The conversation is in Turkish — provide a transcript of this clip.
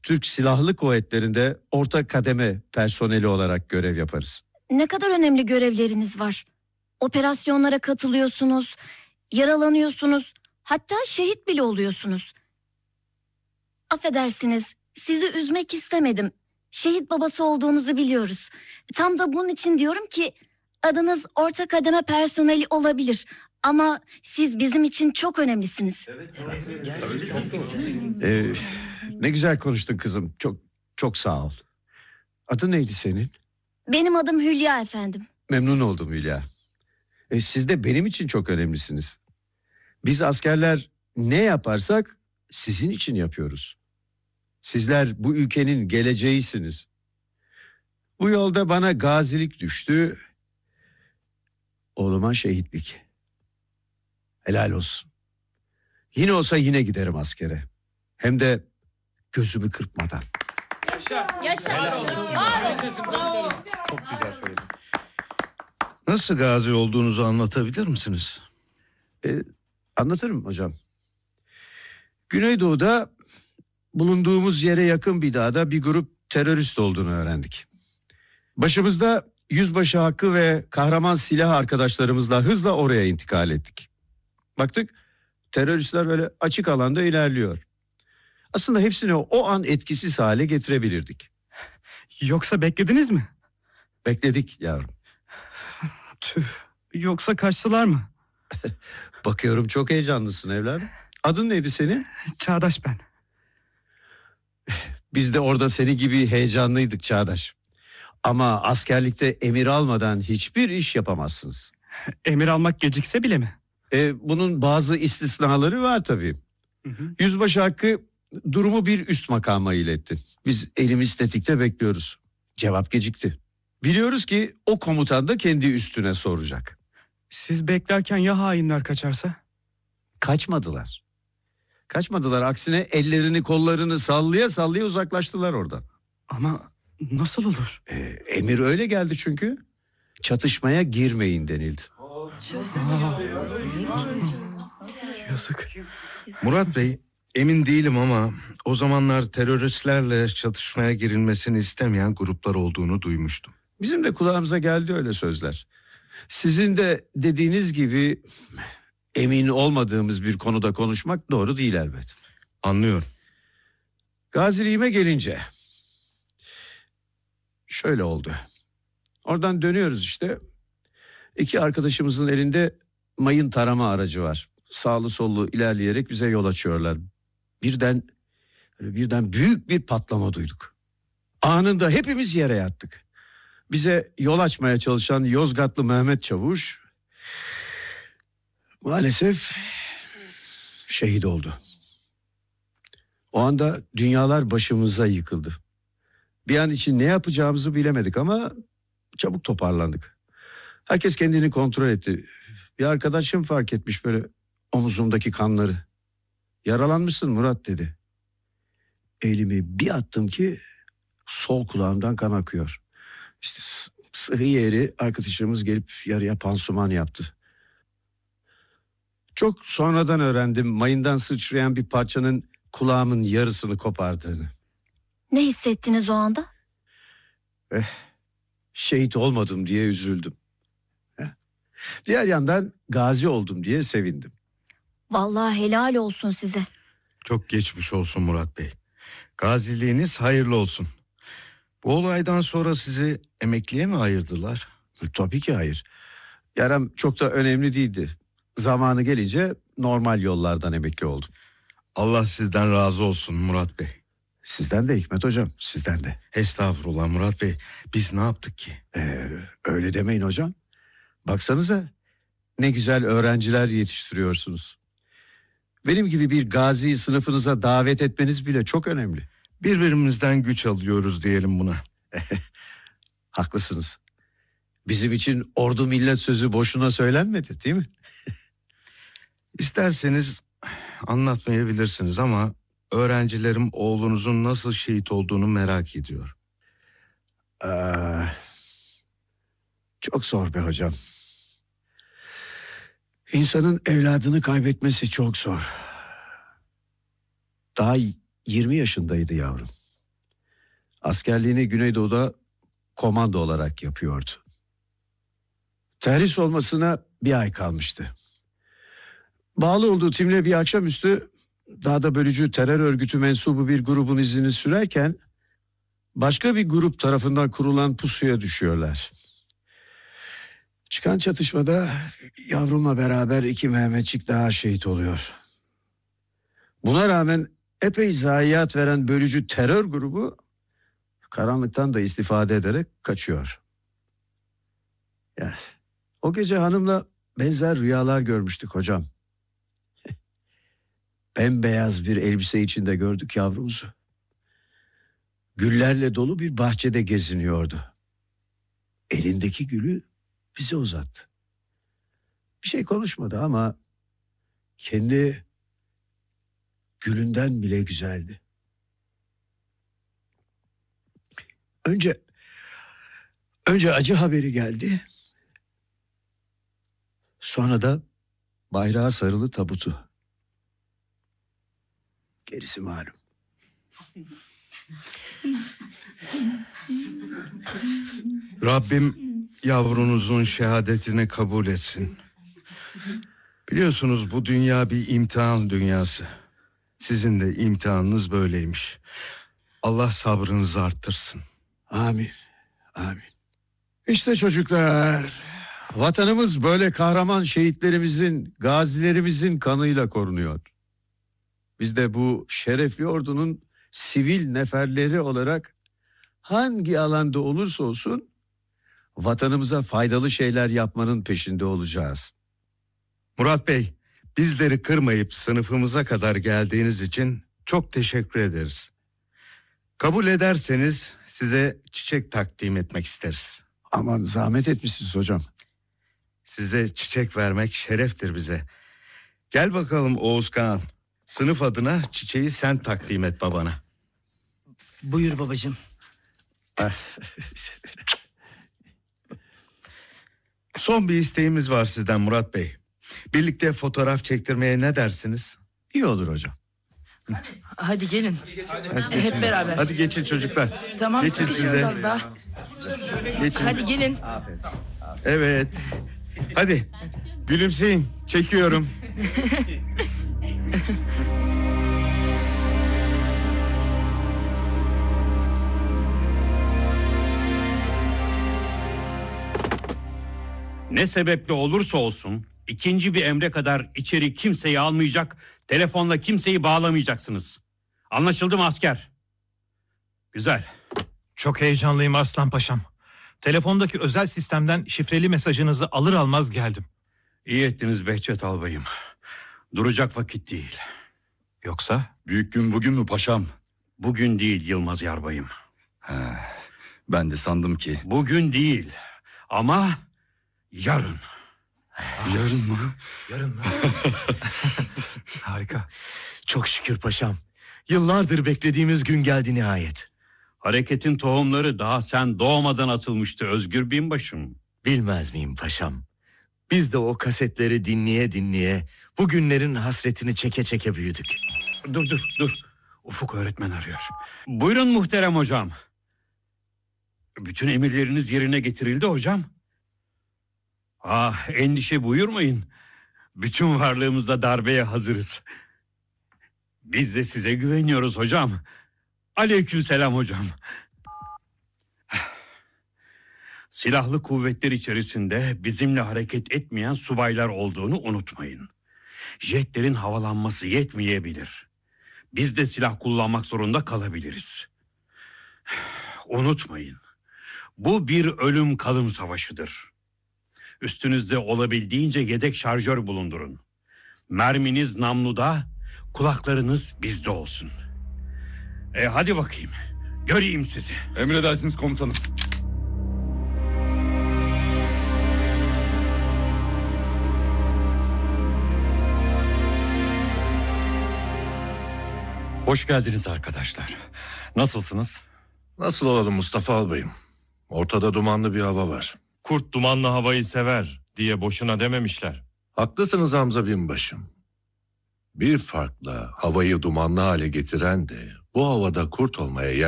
Türk Silahlı Kuvvetleri'nde orta kademe personeli olarak görev yaparız. Ne kadar önemli görevleriniz var. Operasyonlara katılıyorsunuz, yaralanıyorsunuz, hatta şehit bile oluyorsunuz. Affedersiniz, sizi üzmek istemedim. Şehit babası olduğunuzu biliyoruz. Tam da bunun için diyorum ki adınız orta kademe personeli olabilir. Ama siz bizim için çok önemlisiniz. Ne güzel konuştun kızım. Çok sağ ol. Adın neydi senin? Benim adım Hülya efendim. Memnun oldum Hülya. Siz de benim için çok önemlisiniz. Biz askerler ne yaparsak sizin için yapıyoruz. Sizler bu ülkenin geleceğisiniz. Bu yolda bana gazilik düştü. Oğluma şehitlik. Helal olsun. Yine olsa yine giderim askere. Hem de gözümü kırpmadan. Yaşa. Çok güzel söyledin. Nasıl gazi olduğunuzu anlatabilir misiniz? Anlatırım hocam. Güneydoğu'da bulunduğumuz yere yakın bir dağda bir grup terörist olduğunu öğrendik. Başımızda Yüzbaşı Hakkı ve kahraman silah arkadaşlarımızla hızla oraya intikal ettik. Baktık teröristler böyle açık alanda ilerliyor. Aslında hepsini o an etkisiz hale getirebilirdik. Yoksa beklediniz mi? Bekledik yavrum. Tüh. Yoksa kaçtılar mı? Bakıyorum çok heyecanlısın evladım. Adın neydi senin? Çağdaş ben. Biz de orada seni gibi heyecanlıydık Çağdaş. Ama askerlikte emir almadan hiçbir iş yapamazsınız. Emir almak gecikse bile mi? Bunun bazı istisnaları var tabii. Yüzbaşı Hakkı durumu bir üst makama iletti. Biz elimiz tetikte bekliyoruz. Cevap gecikti. Biliyoruz ki o komutan da kendi üstüne soracak. Siz beklerken ya hainler kaçarsa? Kaçmadılar. Kaçmadılar. Aksine ellerini kollarını sallaya sallaya uzaklaştılar oradan. Ama nasıl olur? Emir öyle geldi çünkü. Çatışmaya girmeyin denildi. Yazık. Murat Bey, emin değilim ama o zamanlar teröristlerle çatışmaya girilmesini istemeyen gruplar olduğunu duymuştum. Bizim de kulağımıza geldi öyle sözler. Sizin de dediğiniz gibi emin olmadığımız bir konuda konuşmak doğru değil elbet. Anlıyorum. Gaziliğime gelince şöyle oldu. Oradan dönüyoruz işte. İki arkadaşımızın elinde mayın tarama aracı var. Sağlı sollu ilerleyerek bize yol açıyorlar. Birden büyük bir patlama duyduk. Anında hepimiz yere yattık. Bize yol açmaya çalışan Yozgatlı Mehmet Çavuş maalesef şehit oldu. O anda dünyalar başımıza yıkıldı. Bir an için ne yapacağımızı bilemedik ama çabuk toparlandık. Herkes kendini kontrol etti. Bir arkadaşım fark etmiş böyle omuzumdaki kanları. Yaralanmışsın Murat dedi. Elimi bir attım ki sol kulağımdan kan akıyor. İşte sıhhi yeri arkadaşımız gelip yarıya pansuman yaptı. Çok sonradan öğrendim mayından sıçrayan bir parçanın kulağımın yarısını kopardığını. Ne hissettiniz o anda? Şehit olmadım diye üzüldüm. Diğer yandan gazi oldum diye sevindim. Vallahi helal olsun size. Çok geçmiş olsun Murat Bey. Gaziliğiniz hayırlı olsun. Bu olaydan sonra sizi emekliye mi ayırdılar? Tabii ki hayır. Yaram çok da önemli değildi. Zamanı gelince normal yollardan emekli oldum. Allah sizden razı olsun Murat Bey. Sizden de Hikmet hocam, sizden de. Estağfurullah Murat Bey. Biz ne yaptık ki? Öyle demeyin hocam. Baksanıza ne güzel öğrenciler yetiştiriyorsunuz. Benim gibi bir gaziyi sınıfınıza davet etmeniz bile çok önemli. Birbirimizden güç alıyoruz diyelim buna. Haklısınız. Bizim için ordu millet sözü boşuna söylenmedi değil mi? İsterseniz anlatmayabilirsiniz ama öğrencilerim oğlunuzun nasıl şehit olduğunu merak ediyor. Çok zor be hocam. İnsanın evladını kaybetmesi çok zor. Daha 20 yaşındaydı yavrum. Askerliğini Güneydoğu'da komando olarak yapıyordu. Terhis olmasına bir ay kalmıştı. Bağlı olduğu timle bir akşamüstü dağda bölücü terör örgütü mensubu bir grubun izini sürerken başka bir grup tarafından kurulan pusuya düşüyorlar. Çıkan çatışmada yavrumla beraber 2 Mehmetçik daha şehit oluyor. Buna rağmen epey zayiat veren bölücü terör grubu karanlıktan da istifade ederek kaçıyor. Ya, o gece hanımla benzer rüyalar görmüştük hocam. Bembeyaz bir elbise içinde gördük yavrumuzu. Güllerle dolu bir bahçede geziniyordu. Elindeki gülü bize uzattı. Bir şey konuşmadı ama kendi gülünden bile güzeldi. Önce acı haberi geldi. Sonra da bayrağa sarılı tabutu. Gerisi malum. Rabbim yavrunuzun şehadetini kabul etsin. Biliyorsunuz bu dünya bir imtihan dünyası. Sizin de imtihanınız böyleymiş. Allah sabrınızı arttırsın. Amin. Amin. İşte çocuklar, vatanımız böyle kahraman şehitlerimizin, gazilerimizin kanıyla korunuyor. Biz de bu şerefli ordunun sivil neferleri olarak hangi alanda olursa olsun vatanımıza faydalı şeyler yapmanın peşinde olacağız. Murat Bey, bizleri kırmayıp sınıfımıza kadar geldiğiniz için çok teşekkür ederiz. Kabul ederseniz size çiçek takdim etmek isteriz. Aman zahmet etmişsiniz hocam. Size çiçek vermek şereftir bize. Gel bakalım Oğuz Kağan. Sınıf adına çiçeği sen takdim et babana. Buyur babacığım. Son bir isteğimiz var sizden Murat Bey. Birlikte fotoğraf çektirmeye ne dersiniz? İyi olur hocam. Hadi gelin. Hadi geçin. Hep beraber. Hadi geçin çocuklar. Tamam, Geçin sıkışıyoruz siz de. az daha. Geçin. Hadi gelin. Evet. Hadi gülümseyin. Çekiyorum. Ne sebeple olursa olsun ikinci bir emre kadar içeri kimseyi almayacak, telefonla kimseyi bağlamayacaksınız. Anlaşıldı mı asker? Güzel. Çok heyecanlıyım Arslan Paşam. Telefondaki özel sistemden şifreli mesajınızı alır almaz geldim. İyi ettiniz Behçet albayım. Duracak vakit değil. Yoksa? Büyük gün bugün mü paşam? Bugün değil Yılmaz Yarbayım. Ben de sandım ki. Bugün değil ama yarın. Yarın mı? Yarın mı? Harika. Çok şükür paşam. Yıllardır beklediğimiz gün geldi nihayet. Hareketin tohumları daha sen doğmadan atılmıştı Özgür Binbaşım. Bilmez miyim paşam? Biz de o kasetleri dinleye dinleye bu günlerin hasretini çeke çeke büyüdük. Dur. Ufuk öğretmen arıyor. Buyurun muhterem hocam. Bütün emirleriniz yerine getirildi hocam. Endişe buyurmayın. Bütün varlığımızla darbeye hazırız. Biz de size güveniyoruz hocam. Aleykümselam hocam. Silahlı kuvvetler içerisinde bizimle hareket etmeyen subaylar olduğunu unutmayın. Jetlerin havalanması yetmeyebilir. Biz de silah kullanmak zorunda kalabiliriz. Unutmayın. Bu bir ölüm kalım savaşıdır. Üstünüzde olabildiğince yedek şarjör bulundurun. Merminiz namluda, kulaklarınız bizde olsun. Hadi bakayım. Göreyim sizi. Emredersiniz komutanım. Hoş geldiniz arkadaşlar. Nasılsınız? Nasıl olalım Mustafa Albayım? Ortada dumanlı bir hava var. Kurt dumanlı havayı sever diye boşuna dememişler. Haklısınız Hamza Binbaşım. Bir farkla havayı dumanlı hale getiren de bu havada kurt olmaya